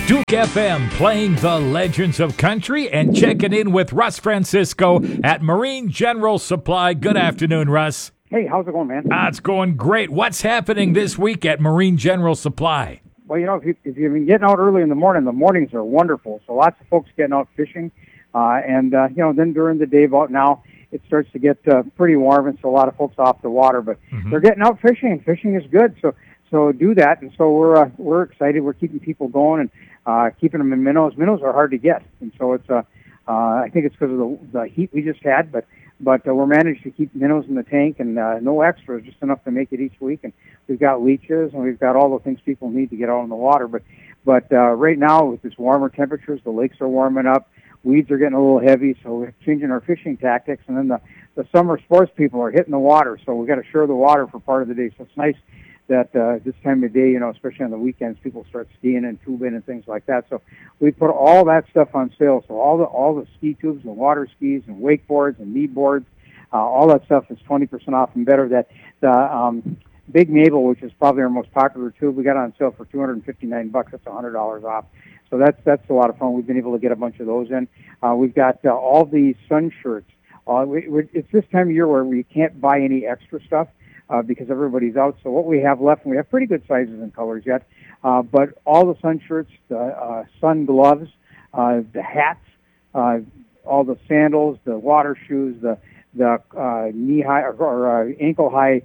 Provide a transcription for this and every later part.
Duke FM playing the legends of country and checking in with Russ Francisco at Marine General Supply. Good afternoon, Russ. Hey, how's it going, man? It's going great. What's happening this week at Marine General Supply? Well, you know, if you've been getting out early in the morning, the mornings are wonderful. So lots of folks getting out fishing. Then during the day, about now, it starts to get pretty warm, and so a lot of folks off the water. But they're getting out fishing, and fishing is good. So do that. And so we're excited. We're keeping people going and keeping them in minnows. Minnows are hard to get, and so it's I think it's because of the heat we just had, but we're managed to keep minnows in the tank and no extras, just enough to make it each week. And we've got leeches and we've got all the things people need to get out in the water. But right now with this warmer temperatures, the lakes are warming up. Weeds are getting a little heavy, so we're changing our fishing tactics. And then the summer sports people are hitting the water, so we've got to shore the water for part of the day. So it's nice that this time of day, you know, especially on the weekends, people start skiing and tubing and things like that. So we put all that stuff on sale. So all the ski tubes and water skis and wakeboards and knee boards, all that stuff is 20% off and better. That the Big Mabel, which is probably our most popular tube, we got on sale for $259. That's $100 off. So that's a lot of fun. We've been able to get a bunch of those in. We've got all the sun shirts. It's this time of year where we can't buy any extra stuff because everybody's out. So what we have left, and we have pretty good sizes and colors yet, but all the sun shirts, the sun gloves, the hats, all the sandals, the water shoes, the knee-high or ankle-high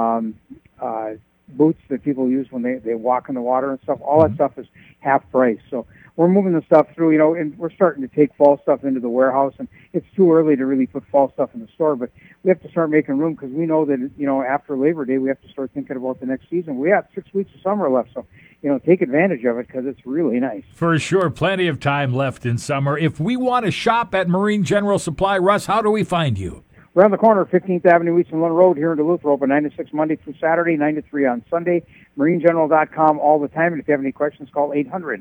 boots that people use when they walk in the water and stuff, all that stuff is half price. So we're moving the stuff through, you know, and we're starting to take fall stuff into the warehouse, and it's too early to really put fall stuff in the store, but we have to start making room because we know that, you know, after Labor Day, we have to start thinking about the next season. We have 6 weeks of summer left, so, you know, take advantage of it because it's really nice. For sure. Plenty of time left in summer. If we want to shop at Marine General Supply, Russ, how do we find you? Around the corner, 15th Avenue, East and Lund Road here in Duluth. We're open 9 to 6 Monday through Saturday, 9 to 3 on Sunday. MarineGeneral.com all the time. And if you have any questions, call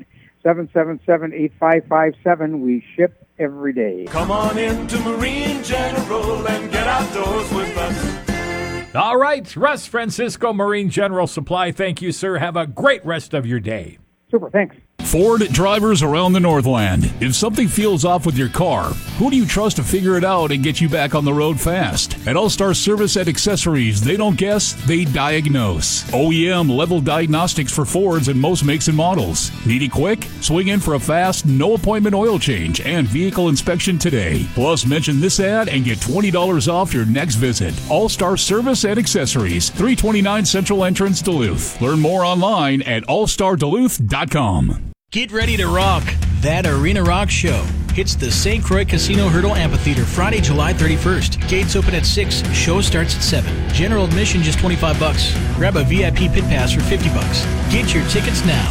800-777-8557. We ship every day. Come on into Marine General and get outdoors with us. All right. Russ Francisco, Marine General Supply. Thank you, sir. Have a great rest of your day. Super. Thanks. Ford drivers around the Northland. If something feels off with your car, who do you trust to figure it out and get you back on the road fast? At All-Star Service and Accessories, they don't guess, they diagnose. OEM level diagnostics for Fords and most makes and models. Need it quick? Swing in for a fast, no-appointment oil change and vehicle inspection today. Plus, mention this ad and get $20 off your next visit. All-Star Service and Accessories, 329 Central Entrance, Duluth. Learn more online at allstarduluth.com. Get ready to rock. That Arena Rock Show hits the St. Croix Casino Hurdle Amphitheater Friday, July 31st. Gates open at 6. Show starts at 7. General admission just $25. Grab a VIP pit pass for $50. Get your tickets now.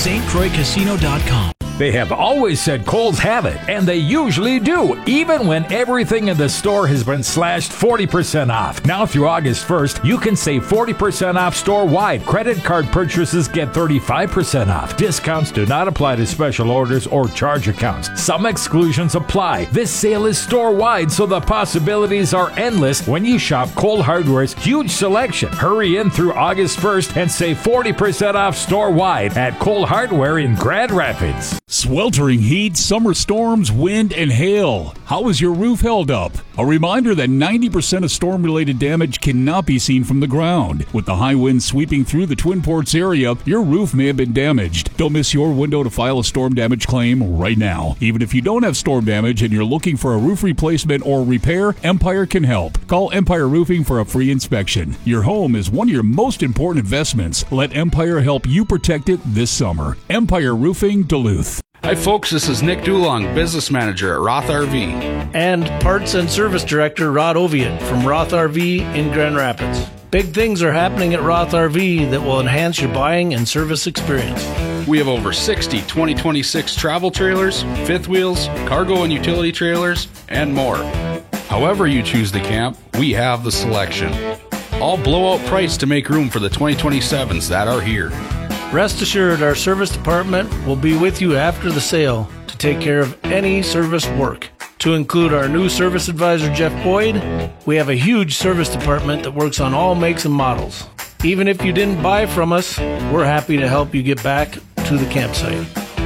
stcroixcasino.com. They have always said Kohl's have it, and they usually do, even when everything in the store has been slashed 40% off. Now through August 1st, you can save 40% off store-wide. Credit card purchases get 35% off. Discounts do not apply to special orders or charge accounts. Some exclusions apply. This sale is store-wide, so the possibilities are endless when you shop Kohl Hardware's huge selection. Hurry in through August 1st and save 40% off store-wide at Kohl Hardware in Grand Rapids. Sweltering heat, summer storms, wind, and hail. How is your roof held up? A reminder that 90% of storm-related damage cannot be seen from the ground. With the high winds sweeping through the Twin Ports area, your roof may have been damaged. Don't miss your window to file a storm damage claim right now. Even if you don't have storm damage and you're looking for a roof replacement or repair, Empire can help. Call Empire Roofing for a free inspection. Your home is one of your most important investments. Let Empire help you protect it this summer. Empire Roofing, Duluth. Hi folks, this is Nick Dulong, Business Manager at Roth RV. And Parts and Service Director Rod Oviatt from Roth RV in Grand Rapids. Big things are happening at Roth RV that will enhance your buying and service experience. We have over 60 2026 travel trailers, fifth wheels, cargo and utility trailers, and more. However you choose to camp, we have the selection. All blowout price to make room for the 2027s that are here. Rest assured, our service department will be with you after the sale to take care of any service work. To include our new service advisor, Jeff Boyd, we have a huge service department that works on all makes and models. Even if you didn't buy from us, we're happy to help you get back to the campsite.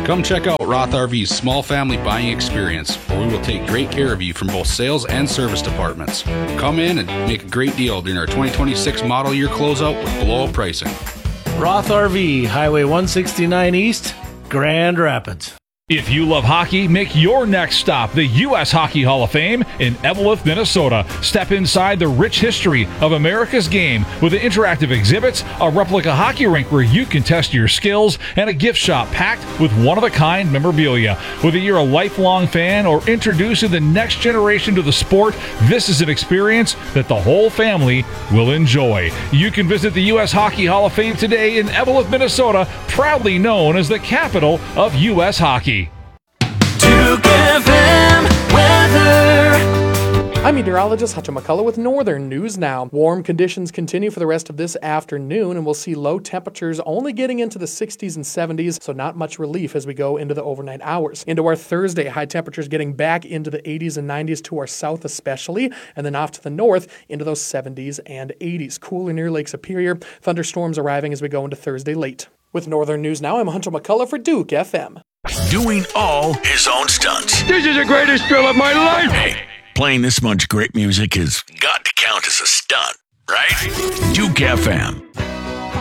Come check out Roth RV's small family buying experience, where we will take great care of you from both sales and service departments. Come in and make a great deal during our 2026 model year closeout with blowout pricing. Roth RV, Highway 169 East, Grand Rapids. If you love hockey, make your next stop the U.S. Hockey Hall of Fame in Eveleth, Minnesota. Step inside the rich history of America's game with interactive exhibits, a replica hockey rink where you can test your skills, and a gift shop packed with one-of-a-kind memorabilia. Whether you're a lifelong fan or introducing the next generation to the sport, this is an experience that the whole family will enjoy. You can visit the U.S. Hockey Hall of Fame today in Eveleth, Minnesota, proudly known as the capital of U.S. hockey. Duke FM weather. I'm meteorologist Hunter McCullough with Northern News Now. Warm conditions continue for the rest of this afternoon, and we'll see low temperatures only getting into the 60s and 70s, so not much relief as we go into the overnight hours. Into our Thursday, high temperatures getting back into the 80s and 90s to our south especially, and then off to the north into those 70s and 80s. Cooler near Lake Superior. Thunderstorms arriving as we go into Thursday late. With Northern News Now, I'm Hunter McCullough for Duke FM. Doing all his own stunts. This is the greatest thrill of my life. Hey, playing this much great music has got to count as a stunt, right? Duke FM.